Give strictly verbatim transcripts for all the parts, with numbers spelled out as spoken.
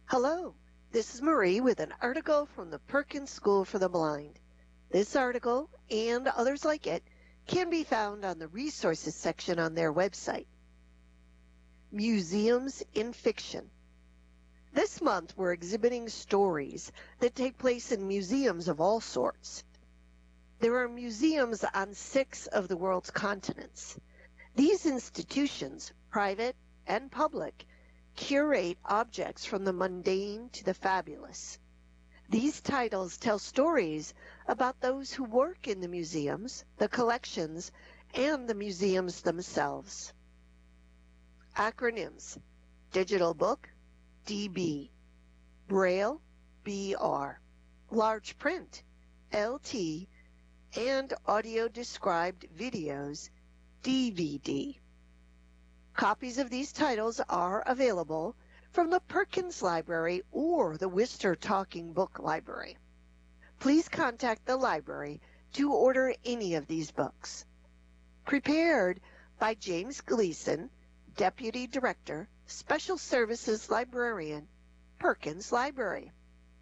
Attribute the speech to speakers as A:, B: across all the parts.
A: Hello, this is Marie with an article from the Perkins School for the Blind. This article, and others like it, can be found on the resources section on their website. Museums in Fiction. This month we're exhibiting stories that take place in museums of all sorts. There are museums on six of the world's continents. These institutions, private and public, curate objects from the mundane to the fabulous. These titles tell stories about those who work in the museums, the collections, and the museums themselves. Acronyms: Digital Book, D B, Braille, B R, Large Print, L T, and Audio Described Videos, D V D. Copies of these titles are available from the Perkins Library or the Worcester Talking Book Library. Please contact the library to order any of these books. Prepared by James Gleason, Deputy Director, Special Services Librarian, Perkins Library.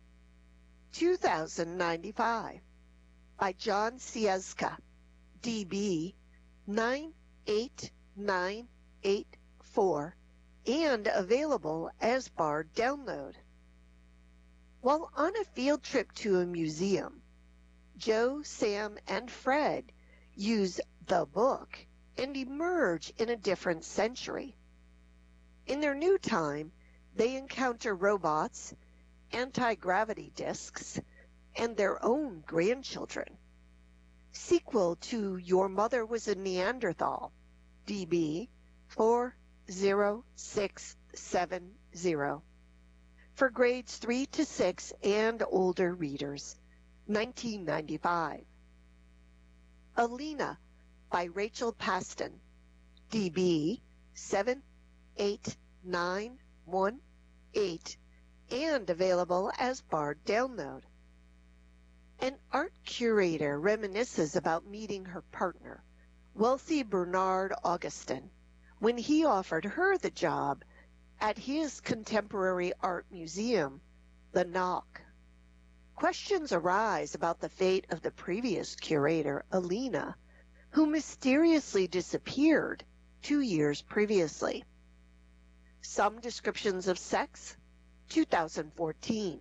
A: two thousand ninety-five by John Sieska, D B nine eight nine eight four, and available as barred download. While on a field trip to a museum, Joe, Sam, and Fred use the book and emerge in a different century. In their new time, they encounter robots, anti-gravity discs, and their own grandchildren. Sequel to Your Mother Was a Neanderthal, D B four zero six seven zero. For grades three to six and older readers, nineteen ninety-five. Alina by Rachel Paston, D B seven eight nine one eight, and available as barred download. An art curator reminisces about meeting her partner, wealthy Bernard Augustin, when he offered her the job at his contemporary art museum, the Knock. Questions arise about the fate of the previous curator, Alina, who mysteriously disappeared two years previously. Some descriptions of sex, two thousand fourteen.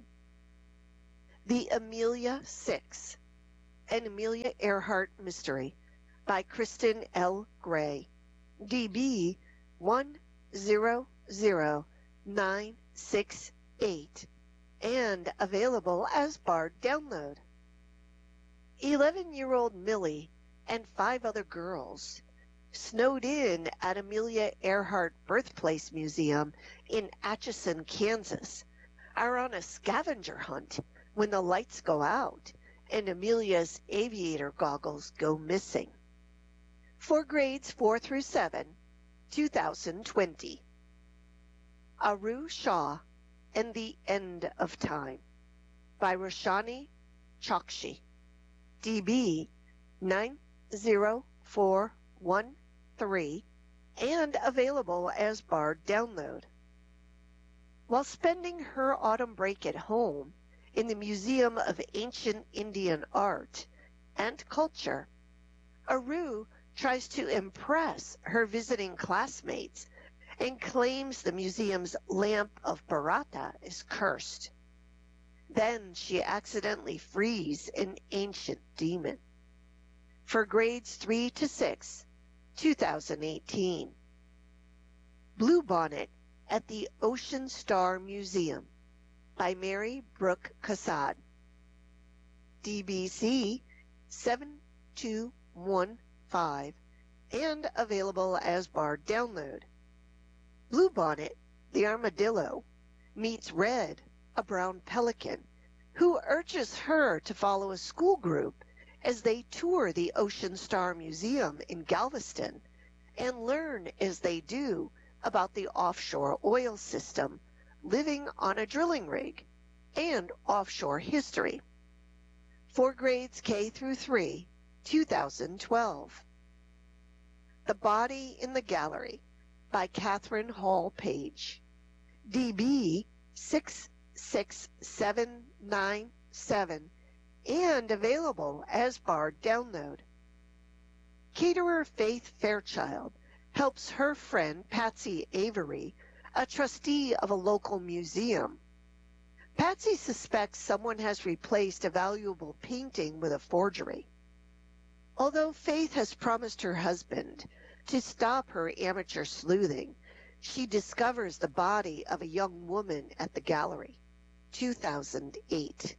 A: The Amelia Six, an Amelia Earhart mystery by Kristen L. Gray, D B one zero zero nine six eight, and available as barred download. eleven-year-old Millie and five other girls, snowed in at Amelia Earhart Birthplace Museum in Atchison, Kansas, are on a scavenger hunt when the lights go out and Amelia's aviator goggles go missing. For grades four through seven, two thousand twenty. Aru Shah and the End of Time by Roshani Chokshi, D B nine zero four one three, and available as barred download. While spending her autumn break at home in the Museum of Ancient Indian Art and Culture, Aru tries to impress her visiting classmates and claims the museum's lamp of Bharata is cursed. Then she accidentally frees an ancient demon. For grades three to six, two thousand eighteen. Bluebonnet at the Ocean Star Museum by Mary Brooke Cassad, D B C seven two one five, and available as barred download. Bluebonnet, the armadillo, meets Red, a brown pelican, who urges her to follow a school group as they tour the Ocean Star Museum in Galveston and learn as they do about the offshore oil system, living on a drilling rig, and offshore history. For grades K through three, two thousand twelve. The Body in the Gallery by Catherine Hall Page, D B six six seven nine seven and available as Bard download. Caterer Faith Fairchild helps her friend Patsy Avery, a trustee of a local museum. Patsy suspects someone has replaced a valuable painting with a forgery. Although Faith has promised her husband to stop her amateur sleuthing, she discovers the body of a young woman at the gallery. two thousand eight.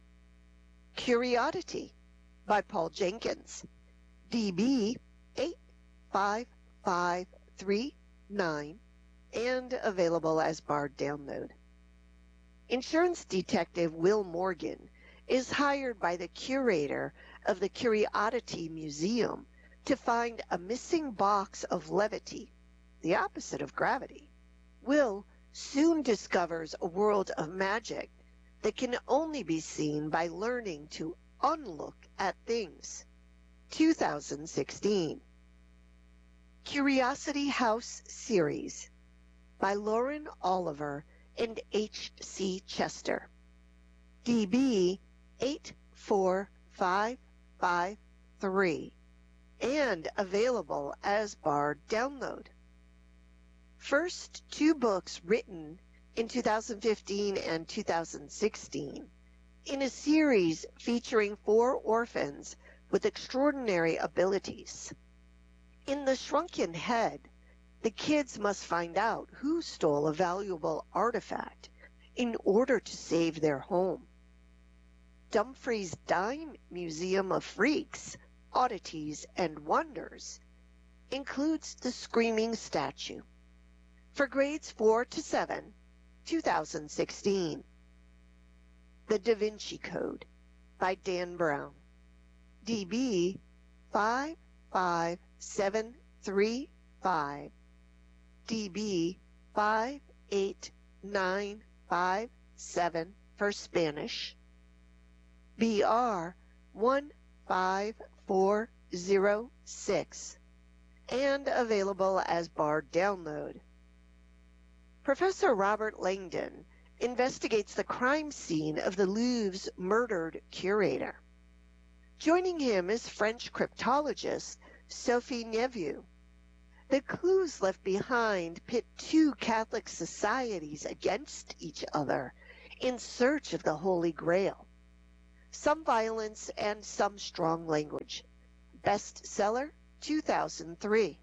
A: Curiosity by Paul Jenkins. D B eight five five three nine and available as Bard download. Insurance detective Will Morgan is hired by the curator of the Curiosity Museum to find a missing box of levity, the opposite of gravity. Will soon discovers a world of magic that can only be seen by learning to unlook at things. two thousand sixteen. Curiosity House Series by Lauren Oliver and H C Chester. D B eight four five five three and available as Bard download. First two books written in two thousand fifteen and two thousand sixteen in a series featuring four orphans with extraordinary abilities. In The Shrunken Head, the kids must find out who stole a valuable artifact in order to save their home. Dumfries Dime Museum of Freaks, Oddities, and Wonders includes the Screaming Statue. For grades four to seven, two thousand sixteen. The Da Vinci Code by Dan Brown. D B five five seven three five, D B five eight nine five seven for Spanish, B R one five four zero six, and available as Bard download. Professor Robert Langdon investigates the crime scene of the Louvre's murdered curator. Joining him is French cryptologist Sophie Neveu. The clues left behind pit two Catholic societies against each other in search of the Holy Grail. Some violence and some strong language. Bestseller, two thousand three.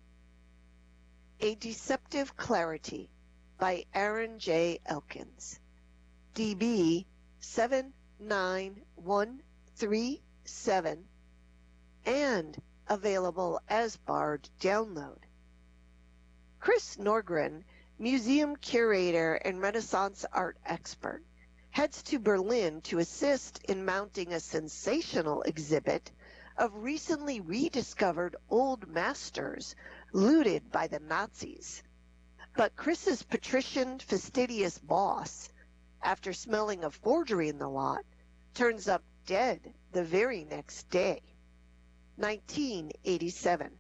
A: A Deceptive Clarity by Aaron J. Elkins. D B seven nine one three seven and available as Bard download. Chris Norgren, museum curator and Renaissance art expert, heads to Berlin to assist in mounting a sensational exhibit of recently rediscovered old masters looted by the Nazis. But Chris's patrician, fastidious boss, after smelling a forgery in the lot, turns up dead the very next day. nineteen eighty-seven.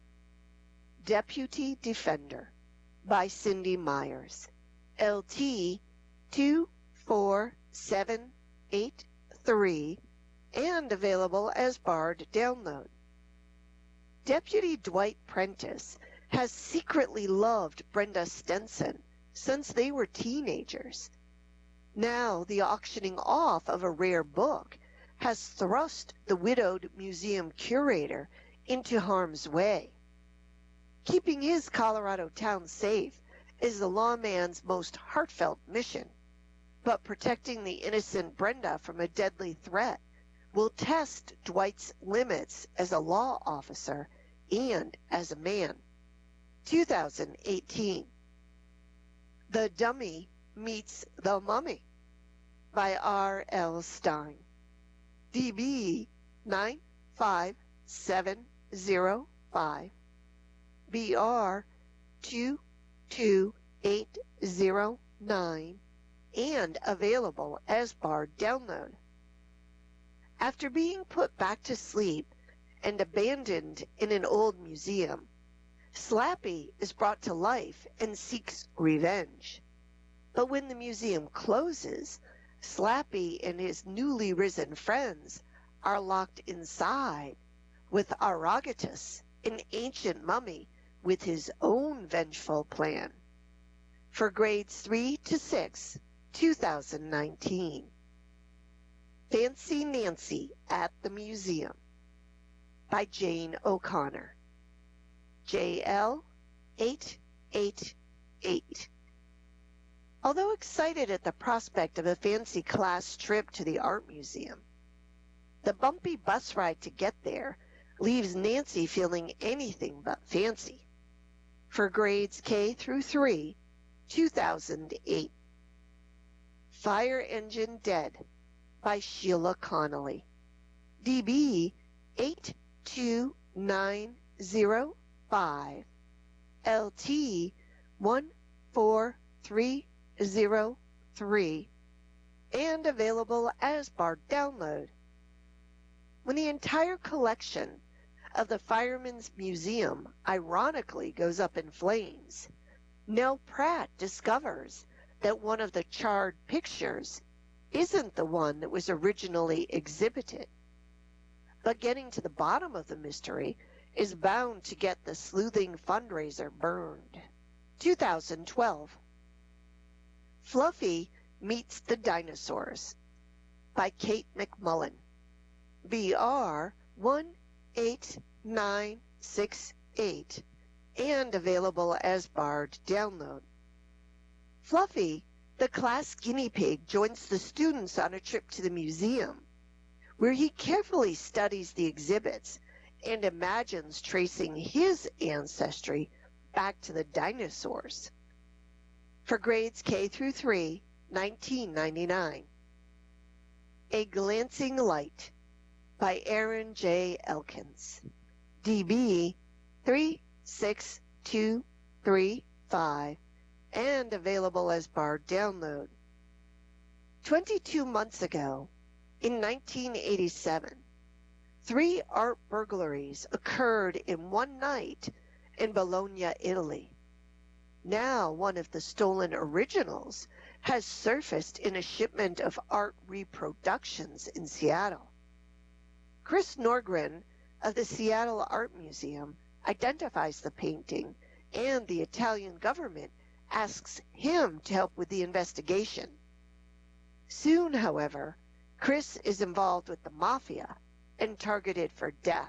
A: Deputy Defender by Cindy Myers. L T two four seven eight three and available as Bard download. Deputy Dwight Prentice has secretly loved Brenda Stenson since they were teenagers. Now the auctioning off of a rare book has thrust the widowed museum curator into harm's way. Keeping his Colorado town safe is the lawman's most heartfelt mission, but protecting the innocent Brenda from a deadly threat will test Dwight's limits as a law officer and as a man. two thousand eighteen. The Dummy Meets the Mummy by R L Stein. D B nine five seven zero five, B R two two eight zero nine, and available as Bard download. After being put back to sleep and abandoned in an old museum, Slappy is brought to life and seeks revenge. But when the museum closes, Slappy and his newly risen friends are locked inside with Arogatus, an ancient mummy with his own vengeful plan. For grades three to six, two thousand nineteen. Fancy Nancy at the Museum by Jane O'Connor. J L eight eight eight. Although excited at the prospect of a fancy class trip to the art museum, the bumpy bus ride to get there leaves Nancy feeling anything but fancy. For grades K through three, two thousand eight. Fire Engine Dead by Sheila Connolly. D B eight two nine zero five, L T one four three zero three, and available as bar download. When the entire collection of the Fireman's Museum ironically goes up in flames, Nell Pratt discovers that one of the charred pictures isn't the one that was originally exhibited. But getting to the bottom of the mystery is bound to get the sleuthing fundraiser burned. two thousand twelve. Fluffy Meets the Dinosaurs by Kate McMullen. B R one eight nine six eight, and available as barred download. Fluffy, the class guinea pig, joins the students on a trip to the museum, where he carefully studies the exhibits and imagines tracing his ancestry back to the dinosaurs. For grades K through three, nineteen ninety-nine. A Glancing Light by Aaron J. Elkins. D B three six two three five, and available as bar download. Twenty-two months ago, in nineteen eighty-seven, three art burglaries occurred in one night in Bologna, Italy. Now one of the stolen originals has surfaced in a shipment of art reproductions in Seattle. Chris Norgren of the Seattle Art Museum identifies the painting, and the Italian government asks him to help with the investigation. Soon, however, Chris is involved with the mafia and targeted for death.